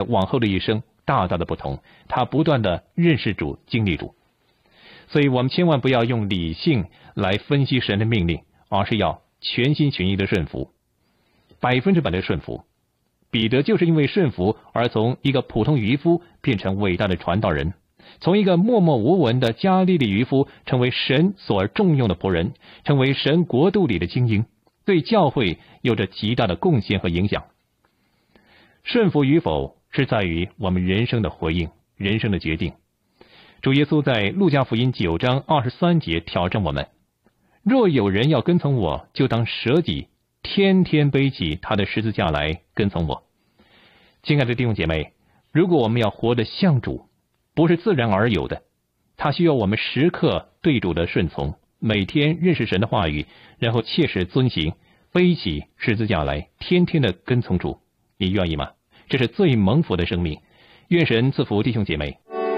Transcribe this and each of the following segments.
往后的一生大大的不同，他不断的认识主，经历主。所以我们千万不要用理性来分析神的命令，而是要全心全意的顺服，100%的顺服。彼得就是因为顺服而从一个普通渔夫变成伟大的传道人，从一个默默无闻的加利利渔夫成为神所重用的仆人，成为神国度里的精英，对教会有着极大的贡献和影响。顺服与否是在于我们人生的回应，人生的决定。主耶稣在路加福音9章23节挑战我们：若有人要跟从我，就当舍己，天天背起他的十字架来跟从我。亲爱的弟兄姐妹，如果我们要活得像主，不是自然而有的，他需要我们时刻对主的顺从，每天认识神的话语，然后切实遵行，背起十字架来，天天的跟从主。你愿意吗？这是最蒙福的生命。愿神赐福弟兄姐妹。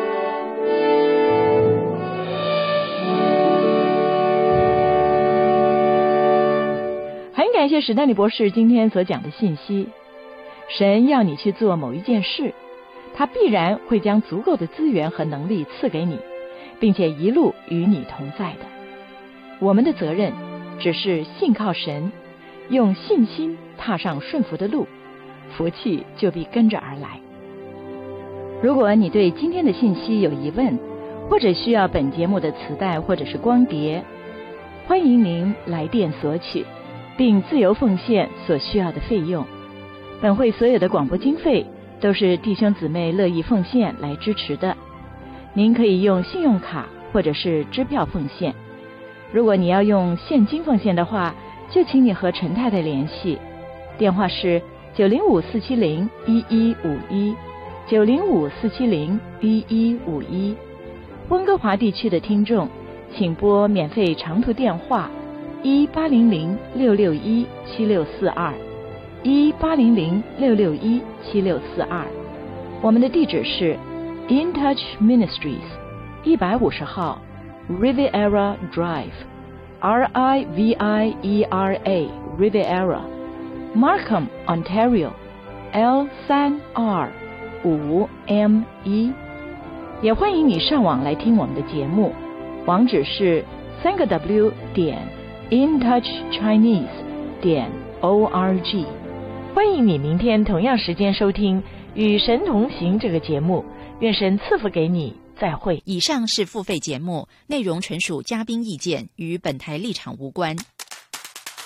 很感谢史丹利博士今天所讲的信息。神要你去做某一件事，他必然会将足够的资源和能力赐给你，并且一路与你同在的。我们的责任只是信靠神，用信心踏上顺服的路，福气就必跟着而来。如果你对今天的信息有疑问，或者需要本节目的磁带或者是光碟，欢迎您来电索取，并自由奉献所需要的费用。本会所有的广播经费都是弟兄姊妹乐意奉献来支持的。您可以用信用卡或者是支票奉献。如果你要用现金奉献的话，就请你和陈太太联系，电话是905-470-1151 905-470-1151。温哥华地区的听众请拨免费长途电话1800-661-7642 1800-661-7642。我们的地址是 In Touch Ministries 150号 Riviera Drive RIVIERA Riviera Markham Ontario L3R5ME。 也欢迎你上网来听我们的节目，网址是3w.intouchchinese.org。 欢迎你明天同样时间收听与神同行这个节目，愿神赐福给你，再会。 以上是付费节目，内容纯属嘉宾意见，与本台立场无关。